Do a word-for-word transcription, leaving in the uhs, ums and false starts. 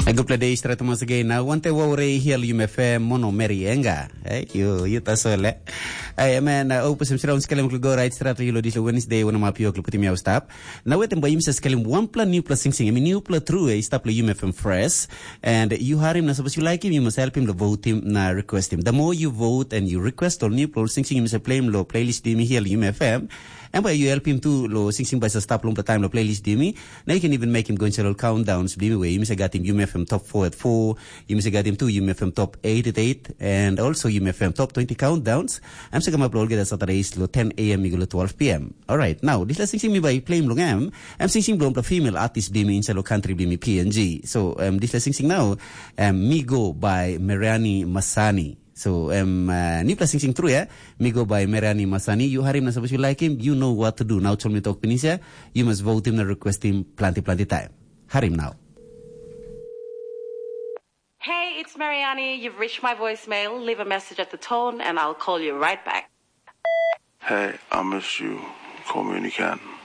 Couple days straight once again. Now, one day we hear you me fe mono merienga. Hey, you you tasole. Hey man, open some rounds kelem go right straight you this Wednesday when my pio put me out stop. Now with them by him says kelem one plan new plus sing sing. I mean new plus true eh stop you me from fresh. And you hear him na suppose you like him, you must help him to vote him na request him. The more you vote and you request or new plus sing sing, you must play him lo playlist me here you me fm. And by you help him to lo sing sing by sa stop long the time lo playlist dimi. Now you can even make him go into countdowns dimi way. You must got him U M F M top four at four. You must got him to U M F M top eight at eight, and also U M F M top twenty countdowns. I'm saying I'm upload get Saturdays lo ten a.m. to twelve p.m. All right, now this is sing sing me by playing long am. I'm sing sing blom the female artist dimi in sa lo country dimi P N G. So um this is sing sing now um Migo by Mariani Masani. So, um, uh, ni plus sing sing through, yeah? Migo by Mariani Masani. You hear him, na suppose you like him, you know what to do. Now, tell me talk Pinisha, you must vote him and request him plenty, plenty time. Hear him now. Hey, it's Mariani. You've reached my voicemail. Leave a message at the tone and I'll call you right back. Hey, I miss you. Call me when you can.